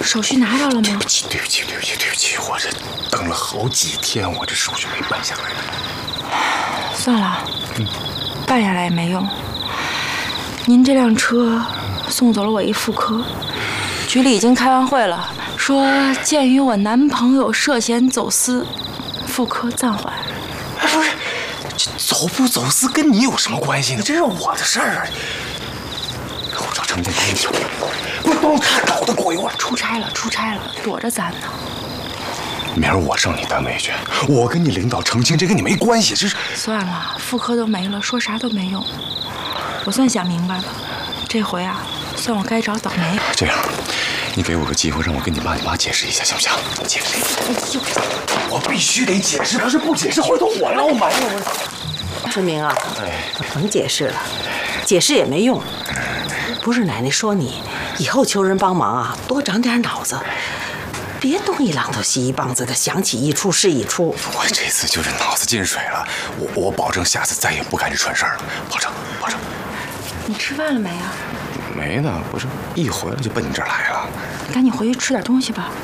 手续拿着了吗？ 对不起，我这等了好几天，我这手续没办下来。 算了，办下来也没用。您这辆车送走了我一妇科，局里已经开完会了，说鉴于我男朋友涉嫌走私，妇科暂缓。 不是，这走不走私跟你有什么关系呢？这是我的事儿啊！我找程建帮你去，不都是他搞的鬼？我出差了，躲着咱呢。 明儿我上你单位去，我跟你领导澄清，这跟你没关系。这是算了，妇科都没了，说啥都没用。我算想明白了，这回啊，算我该找倒霉。 这样，你给我个机会，让我跟你爸你妈解释一下，行不行？解释。我必须得解释，要是不解释，回头我要埋汰我。 春明啊，甭解释了，解释也没用。不是奶奶说你以后求人帮忙啊，多长点脑子。别东一榔头西一棒子的，想起一出是一出。 我这次就是脑子进水了，我保证下次再也不干这蠢事儿了，保证。 你吃饭了没啊？ 没呢，我这一回来就奔你这儿来了。 赶紧回去吃点东西吧。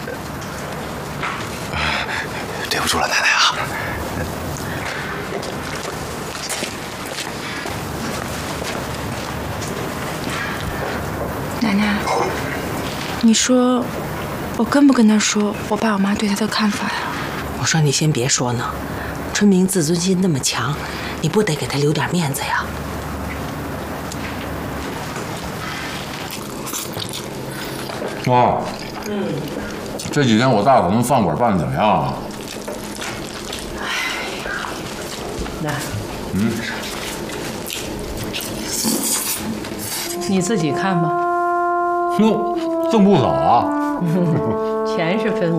对不住了，奶奶啊。 奶奶，你说我跟不跟他说我爸我妈对他的看法呀？ 我说你先别说呢，春明自尊心那么强，你不得给他留点面子呀？ 妈，这几天我大可能饭馆办得怎么样啊？ 那，你自己看吧。 哟，挣不少啊。 钱是分